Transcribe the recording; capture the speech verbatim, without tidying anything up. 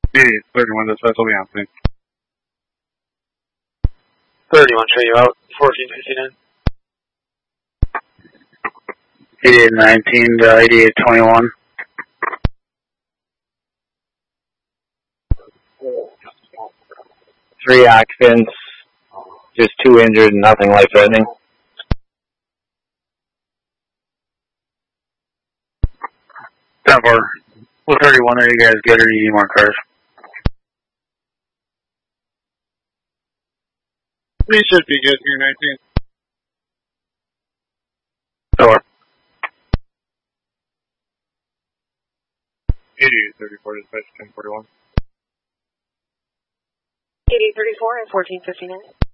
eighty-eight thirty-one, dispatch will be Anthony. thirty-one, show you out, fourteen fifty-nine. eighty-eight nineteen to eighty-eight twenty-one. Three occupants, just two injured, nothing life-threatening. ten four. Well, thirty-one, are you guys good or do you need more cars? We should be good here, nineteen. Four. eighty-eight thirty-four, dispatch ten forty-one. eighty-eight thirty-four and fourteen fifty-nine.